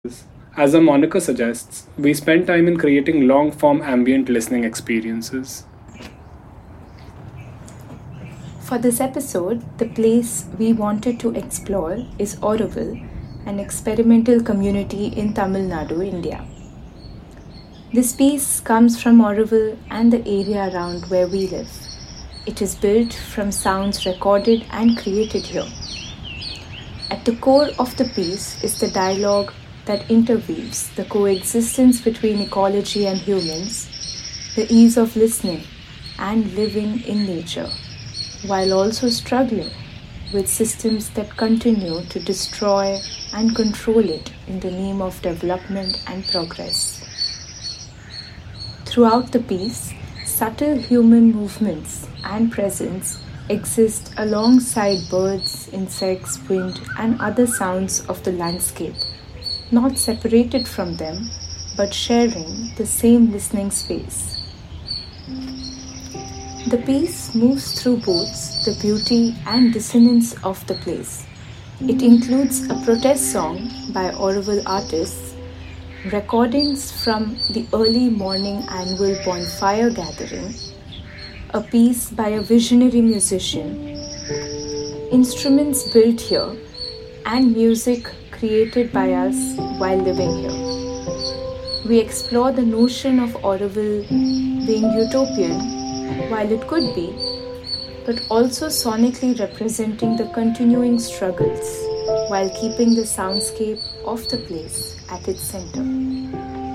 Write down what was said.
As the moniker suggests, we spend time in creating long form ambient listening experiences. For this episode, the place we wanted to explore is Auroville, an experimental community in Tamil Nadu, India. This piece comes from Auroville and the area around where we live. It is built from sounds recorded and created here. At the core of the piece is the dialogue that interweaves the coexistence between ecology and humans, the ease of listening and living in nature, while also struggling with systems that continue to destroy and control it in the name of development and progress. Throughout the piece, subtle human movements and presence exist alongside birds, insects, wind, and other sounds of the landscape, not separated from them, but sharing the same listening space. The piece moves through both the beauty and dissonance of the place. It includes a protest song by Auroville artists, recordings from the early morning annual bonfire gathering, a piece by a visionary musician, instruments built here, and music created by us while living here. We explore the notion of Auroville being utopian while it could be, but also sonically representing the continuing struggles while keeping the soundscape of the place at its center.